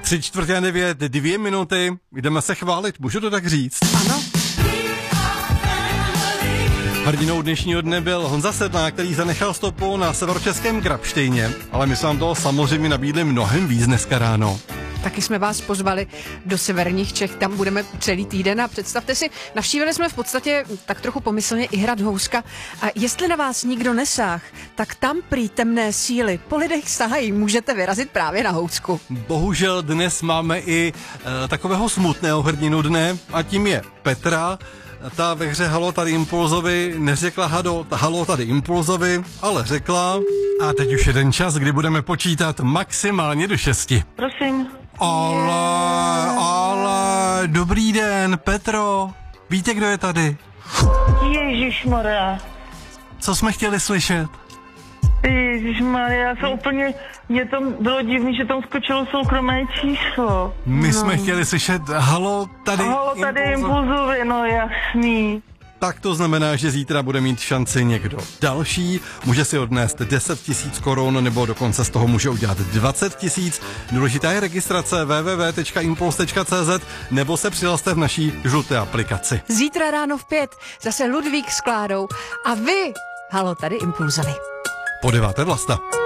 8:45, 2 minuty, jdeme se chválit, můžu to tak říct? Ano. Hrdinou dnešního dne byl Honza Sedlák, který zanechal stopu na severočeském Grabštejně, ale my jsme vám toho samozřejmě nabídli mnohem víc dneska ráno. Taky jsme vás pozvali do severních Čech, tam budeme celý týden a představte si, navštívili jsme v podstatě tak trochu pomyslně i hrad Houska a jestli na vás nikdo nesáh, tak tam prý temné síly po lidech sahají, můžete vyrazit právě na Housku. Bohužel dnes máme i takového smutného hrdinu dne a tím je Petra. Ta ve hře Halo tady Impulzovi neřekla Halo tady Impulzovi, ale řekla a teď už je ten čas, kdy budeme počítat maximálně do 6. Prosím. Ale, dobrý den, Petro. Víte, kdo je tady? Ježišmarja. Co jsme chtěli slyšet? Ježišmarja, já jsem úplně, mě tam bylo divný, že tam skočilo soukromé číslo. My jsme chtěli slyšet Halo tady Impulzovi, no jasný. Tak to znamená, že zítra bude mít šanci někdo další, může si odnést 10 000 korun nebo dokonce z toho může udělat 20 000. Důležitá je registrace www.impuls.cz nebo se přihlaste v naší žluté aplikaci. Zítra ráno v 5 zase Ludvík s Klárou a vy, Halo tady Impulzovi. Po 9. Vlasta.